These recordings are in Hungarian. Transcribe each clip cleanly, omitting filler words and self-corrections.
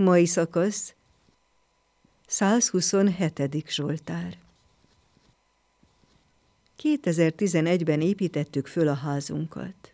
Mai szakasz, 127. Zsoltár. 2011-ben építettük föl a házunkat.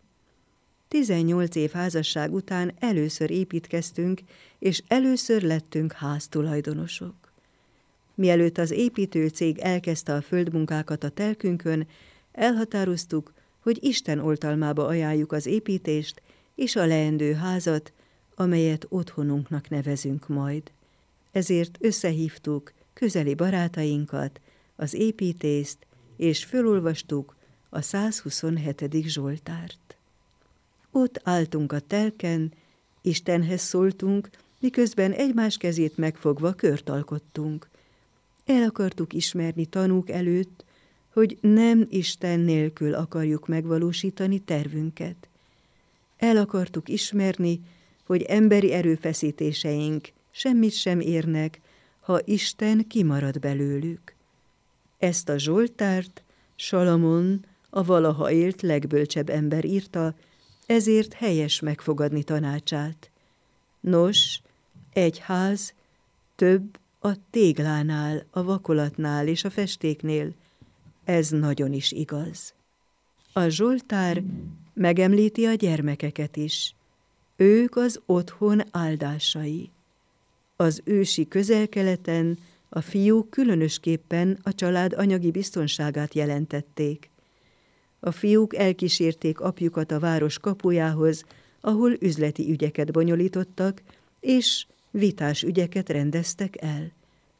18 év házasság után először építkeztünk, és először lettünk háztulajdonosok. Mielőtt az építőcég elkezdte a földmunkákat a telkünkön, elhatároztuk, hogy Isten oltalmába ajánljuk az építést és a leendő házat, amelyet otthonunknak nevezünk majd. Ezért összehívtuk közeli barátainkat, az építést, és fölolvastuk a 127. Zsoltárt. Ott álltunk a telken, Istenhez szóltunk, miközben egymás kezét megfogva kört alkottunk. El akartuk ismerni tanúk előtt, hogy nem Isten nélkül akarjuk megvalósítani tervünket. El akartuk ismerni, hogy emberi erőfeszítéseink semmit sem érnek, ha Isten kimarad belőlük. Ezt a Zsoltárt Salamon, a valaha élt legbölcsebb ember írta, ezért helyes megfogadni tanácsát. Nos, egy ház több a téglánál, a vakolatnál és a festéknél. Ez nagyon is igaz. A Zsoltár megemlíti a gyermekeket is. Ők az otthon áldásai. Az ősi Közel-Keleten a fiúk különösképpen a család anyagi biztonságát jelentették. A fiúk elkísérték apjukat a város kapujához, ahol üzleti ügyeket bonyolítottak, és vitás ügyeket rendeztek el.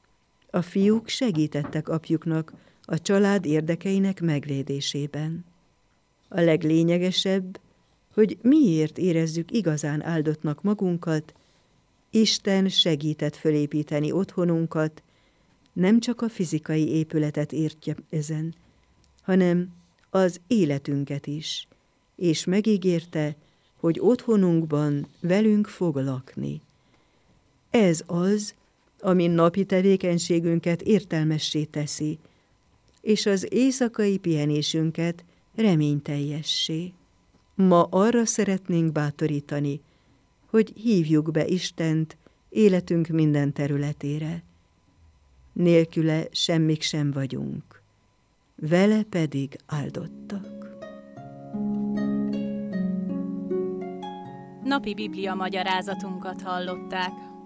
A fiúk segítettek apjuknak a család érdekeinek megvédésében. A leglényegesebb, hogy miért érezzük igazán áldottnak magunkat, Isten segített fölépíteni otthonunkat, nem csak a fizikai épületet értje ezen, hanem az életünket is, és megígérte, hogy otthonunkban velünk fog lakni. Ez az, ami napi tevékenységünket értelmessé teszi, és az éjszakai pihenésünket reményteljessé. Ma arra szeretnénk bátorítani, hogy hívjuk be Istent életünk minden területére. Nélküle semmik sem vagyunk, vele pedig áldottak. Napi Biblia magyarázatunkat hallották.